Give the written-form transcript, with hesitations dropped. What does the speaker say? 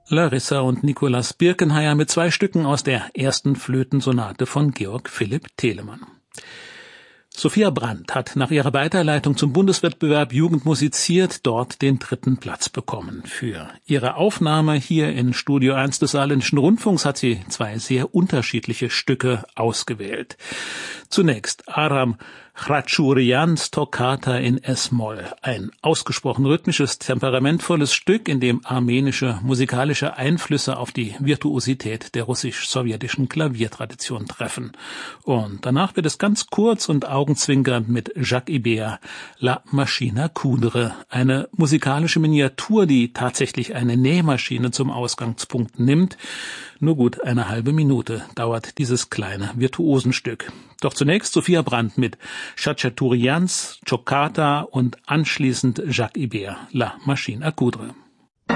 Larissa und Nikolaus Birkenheyer mit 2 Stücken aus der ersten Flötensonate von Georg Philipp Telemann. Sophia Brandt hat nach ihrer Weiterleitung zum Bundeswettbewerb Jugend musiziert dort den 3. Platz bekommen. Für ihre Aufnahme hier in Studio 1 des Saarländischen Rundfunks hat sie 2 sehr unterschiedliche Stücke ausgewählt. Zunächst Aram Khratschurians Toccata in S-Moll, ein ausgesprochen rhythmisches, temperamentvolles Stück, in dem armenische musikalische Einflüsse auf die Virtuosität der russisch-sowjetischen Klaviertradition treffen. Und danach wird es ganz kurz und augenzwinkernd mit Jacques Ibert, La Machine à Coudre, eine musikalische Miniatur, die tatsächlich eine Nähmaschine zum Ausgangspunkt nimmt. Nur gut eine halbe Minute dauert dieses kleine Virtuosenstück. Doch zunächst Sophia Brandt mit Khratschurians Toccata und anschließend Jacques Ibert, La Machine à Coudre.